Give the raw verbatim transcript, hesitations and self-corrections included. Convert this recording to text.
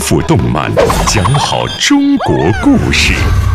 富动漫，讲好中国故事。